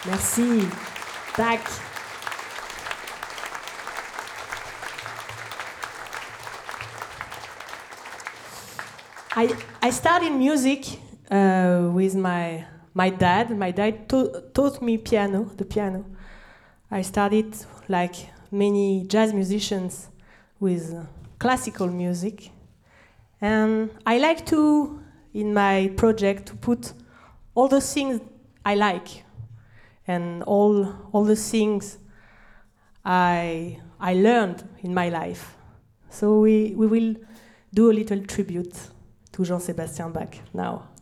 Merci. Tac. I started music with my dad. My dad taught me the piano. I started, like many jazz musicians, with classical music. And I like to, in my project, to put all the things I like and all the things I learned in my life. So we will do a little tribute to Jean-Sébastien Bach now.